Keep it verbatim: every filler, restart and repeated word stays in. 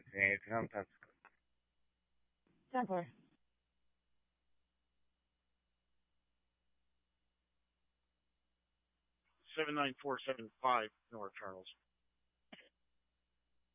ten four. seven nine four seven five North Charles.